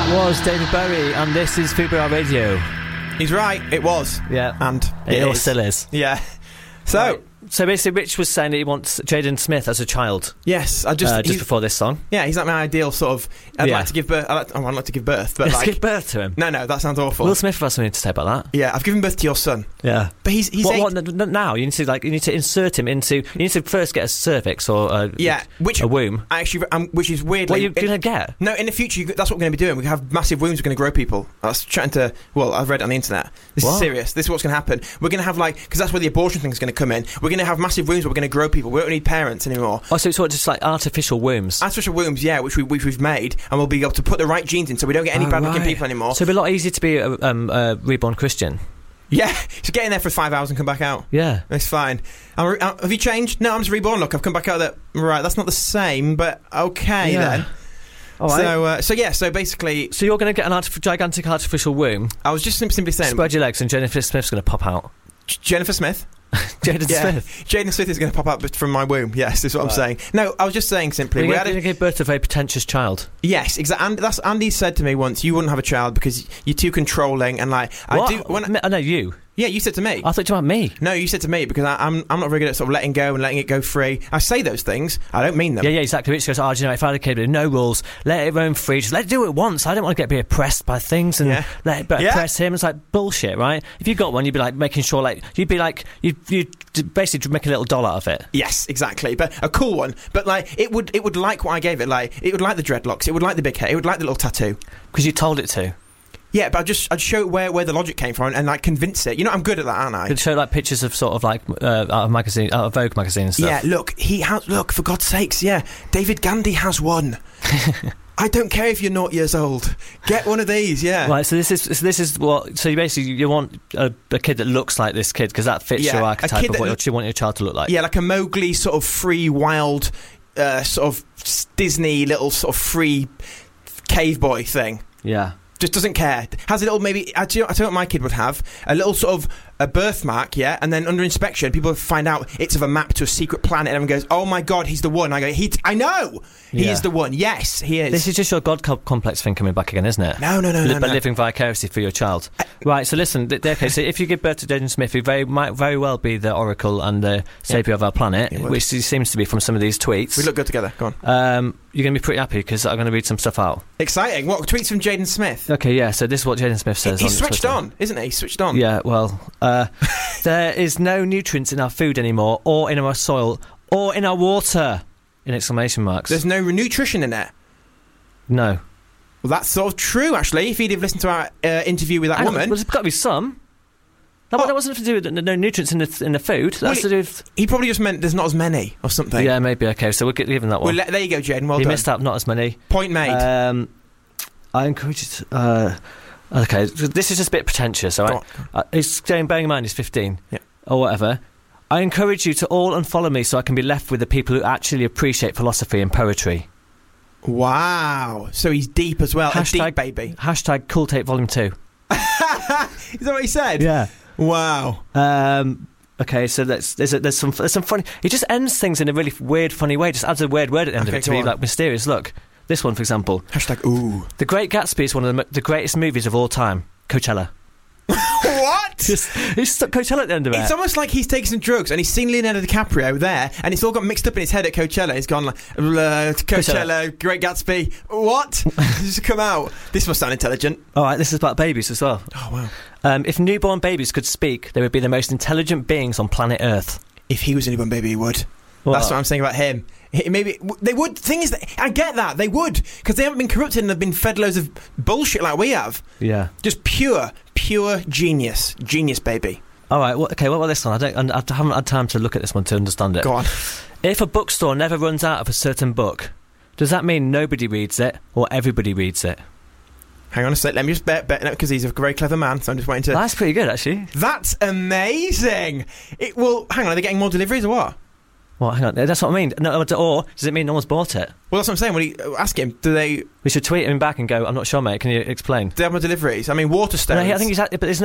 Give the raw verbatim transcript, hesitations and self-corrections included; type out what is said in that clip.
was David Bowie, and this is Fubar Radio. He's right, it was. Yeah. And it, it it is. still is. Yeah. So... Right. So basically, Rich was saying that he wants Jaden Smith as a child. Yes, I just... Uh, just before this song. Yeah, he's like my ideal sort of... I'd yeah. like to give birth... I'd like, oh, I'd like to give birth, but like... give birth to him? No, no, that sounds awful. Will Smith has something to say about that. Yeah, I've given birth to your son. Yeah. But he's... he's what, eight... what, n- n- now? You need to, like, you need to insert him into... You need to first get a cervix or a, yeah, which, a womb. Actually, um, which is weirdly... What are you going to get? No, in the future, you, that's what we're going to be doing. We have massive wombs, we're going to grow people. I was trying to... Well, I've read it on the internet. This what? is serious. This is what's going to happen. We're going to have, like... Because that's where the abortion thing is going to come in. We're going to have massive wombs, but we're going to grow people. We don't need parents anymore. Oh, so it's what, just like artificial wombs? Artificial wombs, yeah, which, we, which we've made, and we'll be able to put the right genes in so we don't get any oh, bad-looking right. people anymore. So it'll be a lot easier to be a, um, a reborn Christian. Yeah, just get in there for five hours and come back out. Yeah. It's fine. I'm re- uh, have you changed? No, I'm just reborn. Look, I've come back out of that. Right, that's not the same, but okay yeah. then. All right. So, uh, so yeah, so basically... So you're going to get an artif- gigantic artificial womb. I was just sim- simply saying... Spread your legs and Jennifer Smith's going to pop out. J- Jennifer Smith? Jaden yeah. Smith. Jaden Smith is going to pop up from my womb. Yes, is what right. I'm saying. No, I was just saying simply... You're we going had to a, give birth to a very pretentious child. Yes, exactly. And that's Andy said to me once, you wouldn't have a child because you're too controlling and like... What? I do. When I, I know you. Yeah, you said to me. I thought you meant me. No, you said to me because I, I'm I'm not very good at sort of letting go and letting it go free. I say those things, I don't mean them. Yeah, yeah, exactly. Rich goes, oh, do you know, if I had a kid with no rules, let it roam free, just let it do it once. I don't want to get be oppressed by things and yeah. let it but yeah. oppress him. It's like bullshit, right? If you got one, you'd be like making sure, like, you'd be like, you'd, you'd basically make a little doll out of it. Yes, exactly. But a cool one. But like, it would it would like what I gave it. Like, it would like the dreadlocks. It would like the big hair. It would like the little tattoo. Because you told it to. Yeah, but I'd just I'd show it where, where the logic came from and, and like convince it. You know, I'm good at that, aren't I? You'd show like pictures of sort of like uh, out of magazine, out of Vogue magazine and stuff. Yeah, look, he has. Look, for God's sakes, yeah, David Gandhi has one. I don't care if you're naught years old. Get one of these, yeah. Right, so this is so this is what. So you basically you want a, a kid that looks like this kid because that fits yeah, your archetype of what look, you want your child to look like. Yeah, like a Mowgli sort of free, wild, uh, sort of Disney little sort of free cave boy thing. Yeah. Just doesn't care. Has a little maybe. I tell you what my kid would have a little sort of a birthmark, yeah. And then under inspection, people find out it's of a map to a secret planet, and everyone goes, "Oh my God, he's the one." I go, "He, t- I know, he yeah. is the one. Yes, he is." This is just your God co- complex thing coming back again, isn't it? No, no, no, Li- no. But no. living vicariously for your child, I, right? So listen, th- okay. So if you give birth to Jaden Smith, he very might very well be the oracle and the saviour yeah. of our planet, which he seems to be from some of these tweets. We look good together. Go on. Um, you're going to be pretty happy because I'm going to read some stuff out. Exciting. What tweets from Jaden Smith? Okay, yeah. So this is what Jaden Smith says. He, he's on switched Twitter. on, isn't he? He's switched on. Yeah. Well, uh, there is no nutrients in our food anymore, or in our soil, or in our water. In exclamation marks. There's no nutrition in it. No. Well, that's sort of true, actually. If he'd have listened to our uh, interview with that Hang woman, on, well, there's got to be some. No, oh. that wasn't to do with no nutrients in the in the food. That's well, to do with. He probably just meant there's not as many or something. Yeah, maybe. Okay, so we'll give him that one. Well, there you go, Jaden. Well he done. missed out. Not as many. Point made. Um, I encourage you to. Uh, okay, this is just a bit pretentious. All right. Uh, he's saying, bearing in mind he's fifteen, yeah. or whatever. I encourage you to all unfollow me so I can be left with the people who actually appreciate philosophy and poetry. Wow. So he's deep as well. Hashtag, a deep baby. Hashtag Cool Tape Volume two. Is that what he said? Yeah. Wow. Um, okay, so there's there's, a, there's some there's some funny. He just ends things in a really weird, funny way. Just adds a weird word at the end okay, of it to be on. like mysterious. Look, this one for example. Hashtag ooh. The Great Gatsby is one of the, the greatest movies of all time. Coachella. What? Just, he's stuck Coachella at the end of it. It's almost like he's taking some drugs and he's seen Leonardo DiCaprio there and it's all got mixed up in his head at Coachella. He's gone like, uh, Coachella, Coachella, Great Gatsby. What? Just come out. This must sound intelligent. All right, this is about babies as well. Oh, wow. Um, if newborn babies could speak, they would be the most intelligent beings on planet Earth. If he was a newborn baby, he would. What? That's what I'm saying about him. He, maybe they would. The thing is, that, I get that they would because they haven't been corrupted and they've been fed loads of bullshit like we have. Yeah, just pure, pure genius, genius baby. All right. Well, okay. What about this one? I don't. I haven't had time to look at this one to understand it. Go on. If a bookstore never runs out of a certain book, does that mean nobody reads it or everybody reads it? Hang on a sec. Let me just bet, bet because he's a very clever man. So I'm just waiting to. That's pretty good, actually. That's amazing. It will. Hang on. Are they getting more deliveries or what? Well, hang on. That's what I mean. No, or does it mean no one's bought it? Well, that's what I'm saying. Well, he, ask him. Do they? We should tweet him back and go, I'm not sure, mate. Can you explain? Do they have more deliveries? I mean, Waterstones. No, I think he's. But isn't